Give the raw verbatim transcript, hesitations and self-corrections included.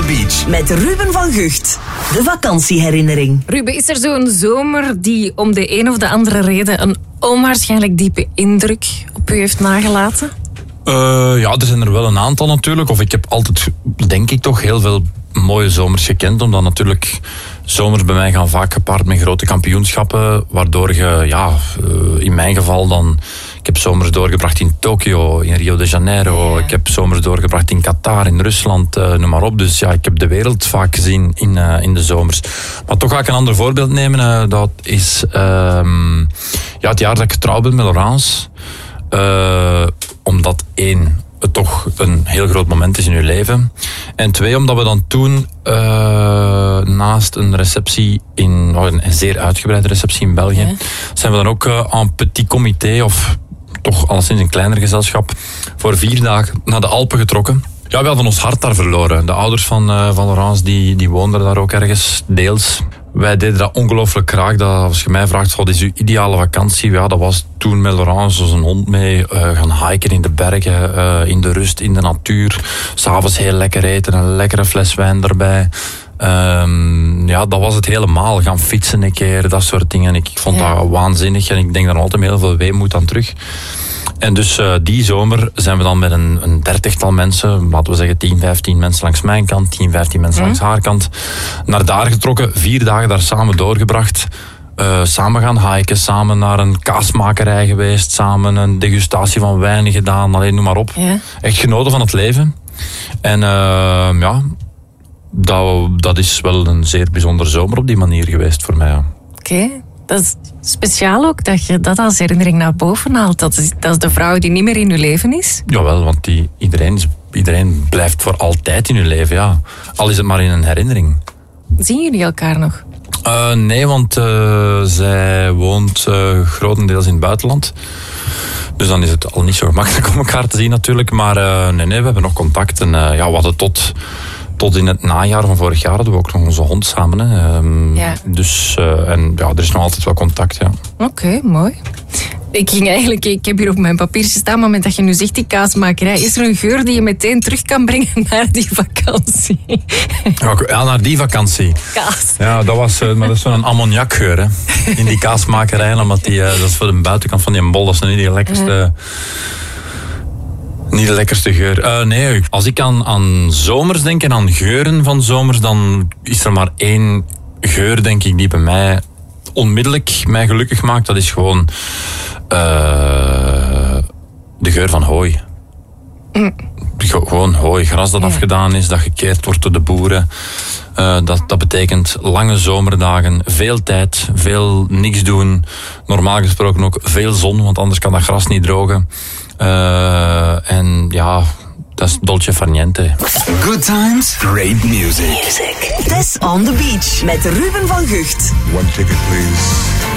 Beach. Met Ruben van Gucht. De vakantieherinnering. Ruben, is er zo'n zomer die om de een of de andere reden een onwaarschijnlijk diepe indruk op u heeft nagelaten? Uh, ja, er zijn er wel een aantal natuurlijk. Of ik heb altijd, denk ik toch, heel veel mooie zomers gekend. Omdat natuurlijk zomers bij mij gaan vaak gepaard met grote kampioenschappen. Waardoor je, ja, uh, in mijn geval dan... Ik heb zomers doorgebracht in Tokio, in Rio de Janeiro. Ja. Ik heb zomers doorgebracht in Qatar, in Rusland, uh, noem maar op. Dus ja, ik heb de wereld vaak gezien in, uh, in de zomers. Maar toch ga ik een ander voorbeeld nemen. Uh, dat is uh, ja, het jaar dat ik getrouwd ben met Laurence. Uh, omdat één, het toch een heel groot moment is in uw leven. En twee, omdat we dan toen uh, naast een receptie in, oh, een zeer uitgebreide receptie in België, ja. zijn we dan ook uh, en petit comité, of toch alleszins een kleiner gezelschap, voor vier dagen naar de Alpen getrokken. Ja, we hadden ons hart daar verloren. De ouders van, uh, van Laurence, die, die woonden daar ook ergens, deels. Wij deden dat ongelooflijk graag. Dat, als je mij vraagt, wat is uw ideale vakantie? Ja, dat was toen met Laurence, als een hond mee, uh, gaan hiken in de bergen, uh, in de rust, in de natuur. 'S Avonds heel lekker eten, een lekkere fles wijn erbij. Um, ja, dat was het helemaal. Gaan fietsen een keer, dat soort dingen. Ik, ik vond ja. dat waanzinnig en ik denk daar altijd met heel veel weemoed aan terug. En dus uh, die zomer zijn we dan met een, een dertigtal mensen, laten we zeggen tien, vijftien mensen langs mijn kant, tien, vijftien mensen mm. langs haar kant, naar daar getrokken, vier dagen daar samen doorgebracht. Uh, samen gaan hiken, samen naar een kaasmakerij geweest, samen een degustatie van wijnen gedaan, alleen noem maar op. Yeah. Echt genoten van het leven. En uh, ja, dat, dat is wel een zeer bijzondere zomer op die manier geweest voor mij. Ja. Oké. Okay. Dat is speciaal ook dat je dat als herinnering naar boven haalt. Dat is, dat is de vrouw die niet meer in je leven is. Jawel, want die, iedereen, is, iedereen blijft voor altijd in je leven. Ja. Al is het maar in een herinnering. Zien jullie elkaar nog? Uh, nee, want uh, zij woont uh, grotendeels in het buitenland. Dus dan is het al niet zo gemakkelijk om elkaar te zien natuurlijk. Maar uh, nee, nee, we hebben nog contact. En uh, ja, we hadden tot... Tot in het najaar van vorig jaar hadden we ook nog onze hond samen. Hè. Um, ja. Dus, uh, en ja, er is nog altijd wel contact, ja. Oké, okay, mooi. Ik ging eigenlijk, ik heb hier op mijn papiertje staan, op het moment dat je nu zegt die kaasmakerij, is er een geur die je meteen terug kan brengen naar die vakantie? Ja, naar die vakantie. Kaas. Ja, dat was, uh, maar dat is zo'n ammoniakgeur, hè. In die kaasmakerij, omdat die, uh, dat is voor de buitenkant van die bol, dat is niet die lekkerste... Uh. Niet de lekkerste geur. Uh, nee, als ik aan, aan zomers denk en aan geuren van zomers, dan is er maar één geur, denk ik, die bij mij onmiddellijk mij gelukkig maakt. Dat is gewoon uh, de geur van hooi. Mm. Gewoon hooi, gras dat ja. afgedaan is, dat gekeerd wordt door de boeren. Uh, dat, dat betekent lange zomerdagen, veel tijd, veel niks doen. Normaal gesproken ook veel zon, want anders kan dat gras niet drogen. Uh, en ja, dat is dolce far niente. Good times, great music. Music. Tess on the Beach met Ruben van Gucht. One ticket, please.